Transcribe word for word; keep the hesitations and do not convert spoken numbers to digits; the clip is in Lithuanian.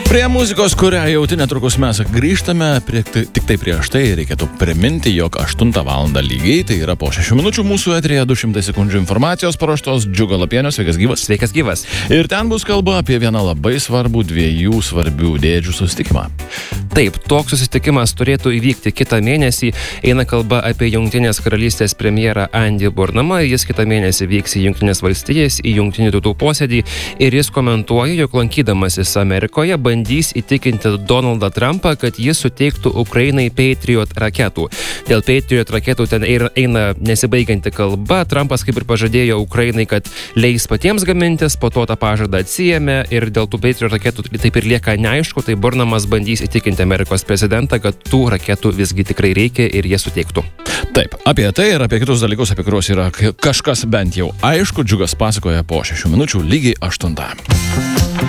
Prie muzikos, kurią jauti netrukus mes grįžtame, prie, tik tai prieš tai reikėtų priminti, jog aštuntą valandą lygiai, tai yra po šešių minučių mūsų eteryje du šimtai sekundžių informacijos paruoštos Džiugo Lapienio, sveikas gyvas. Sveikas gyvas. Ir ten bus kalba apie vieną labai svarbų dviejų svarbių dėdžių susitikimą. Taip, toks susitikimas turėtų įvykti kitą mėnesį. Eina kalba apie Jungtinės karalystės premjerą Andy Burnhamą. Jis kitą mėnesį vyks į Jungtinės valstijas, į Jungtinių tautų posėdį ir jis komentuoja, jog lankydamasis Amerikoje bandys įtikinti Donaldą Trumpą, kad jis suteiktų Ukrainai Patriot raketų. Dėl Patriot raketų ten eina nesibaigianti kalba. Trumpas kaip ir pažadėjo Ukrainai, kad leis patiems gamintis, po to tą pažadą atsiėmė ir dėl tų Patriot raketų taip ir lieka neaišku, tai Burnhamas bandys įtikinti Amerikos prezidentą, kad tų raketų visgi tikrai reikia ir jie suteiktų. Taip, apie tai ir apie kitus dalykus, apie kuriuos yra kažkas bent jau aišku, Džiugas pasakoja po šešių minučių lygiai aštuntą.